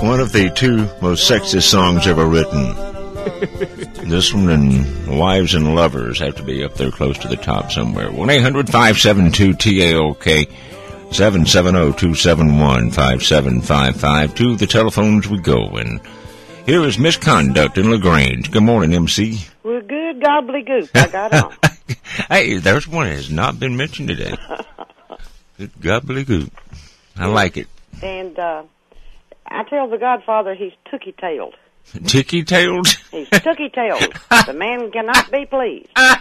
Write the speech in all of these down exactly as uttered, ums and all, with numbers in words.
one of the two most sexist songs ever written. This one and Wives and Lovers have to be up there close to the top somewhere. one eight hundred five seven two T A L K, seven seven zero two seven one five seven five five. To the telephones we go, and here is Misconduct in LaGrange. Good morning, M C. Well, good gobbledygook. I got on. Hey, there's one that has not been mentioned today. Good gobbledygook. I like it. And uh, I tell the Godfather he's tooky-tailed. Ticky-tailed? He's tooky-tailed. The man cannot be pleased. I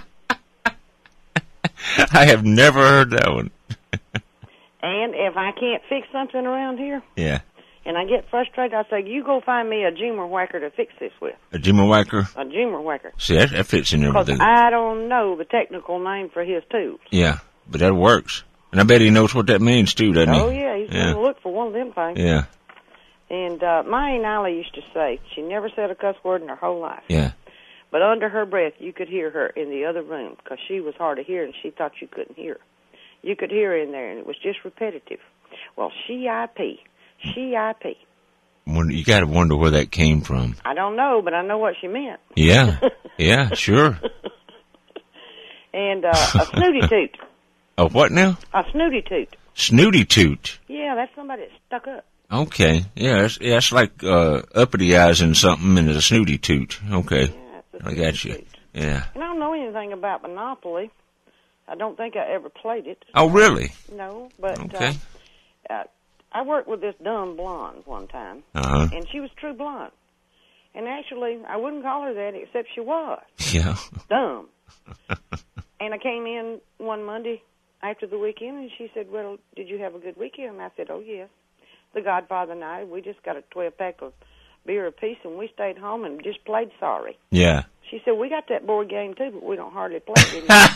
have never heard that one. And if I can't fix something around here, yeah, and I get frustrated, I say, you go find me a Jimmer whacker to fix this with. A Jimmer whacker? A Jimmer whacker. See, that, that fits in there. Because I don't know the technical name for his tools. Yeah, but that works. And I bet he knows what that means, too, doesn't he? Oh, yeah, he's yeah. going to look for one of them things. Yeah. And uh, my Aunt Allie used to say, she never said a cuss word in her whole life. Yeah. But under her breath, you could hear her in the other room, because she was hard of hearing, and she thought you couldn't hear. You could hear her in there, and it was just repetitive. Well, she I P. She I P. You got to wonder where that came from. I don't know, but I know what she meant. Yeah. Yeah, sure. And uh, a snooty toot. A what now? A snooty toot. Snooty toot. Yeah, that's somebody that's stuck up. Okay. Yeah, that's, yeah, that's like uh, uppity-izing something and it's a snooty toot. Okay. Yeah, I got you. Toot. Yeah. And I don't know anything about Monopoly. I don't think I ever played it. Oh, really? No, but okay. uh, uh, I worked with this dumb blonde one time, uh-huh. and she was true blonde. And actually, I wouldn't call her that, except she was. Yeah. Dumb. And I came in one Monday after the weekend, and she said, well, did you have a good weekend? And I said, oh, yes. The Godfather and I, we just got a twelve-pack of beer apiece, and we stayed home and just played sorry. Yeah. She said, we got that board game, too, but we don't hardly play it anymore.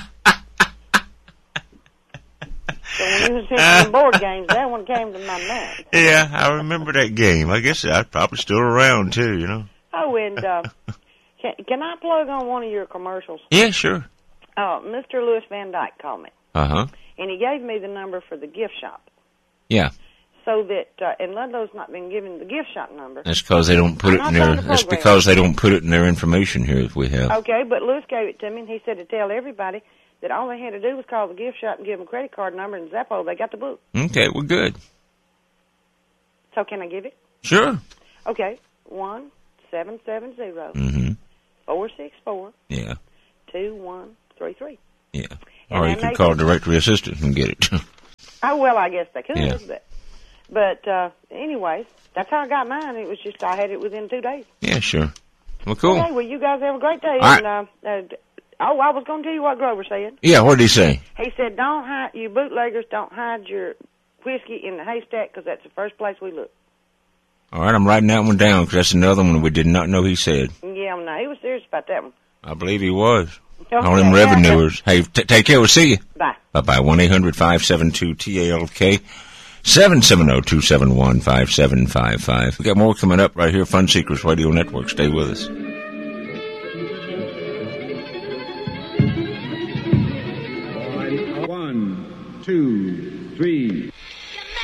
So when you was thinking board games, that one came to my mind. Yeah, I remember that game. I guess I'm probably still around, too, you know. Oh, and uh, can, can I plug on one of your commercials? Yeah, sure. Uh, Mister Louis Van Dyke called me. Uh-huh. And he gave me the number for the gift shop. Yeah. So that, uh, and Ludlow's not been given the gift shop number. That's because they don't put I'm it in their, the that's because they don't put it in their information here that we have. Okay, but Louis gave it to me, and he said to tell everybody that all they had to do was call the gift shop and give them a credit card number, and Zappo, they got the book. Okay, well, good. So can I give it? Sure. Okay, one seven seven zero mm-hmm. four six four yeah two one three three. Yeah. And or you can call directory assistant and get it. Oh, well, I guess they could, yeah. but, but uh, anyways, that's how I got mine. It was just I had it within two days. Yeah, sure. Well, cool. Okay, well, you guys have a great day. All and, right. uh, uh, oh, I was going to tell you what Grover said. Yeah, what did he say? He said, don't hide, you bootleggers, don't hide your whiskey in the haystack, because that's the first place we look. All right, I'm writing that one down, because that's another one we did not know he said. Yeah, no, he was serious about that one. I believe he was. Okay. All them revenuers. Hey, t- take care. We'll see you. Bye. Bye-bye. one eight hundred five seven two T A L K, seven seven zero two seven one five seven five five. We got more coming up right here, Fun Seekers Radio Network. Stay with us. One, two, three.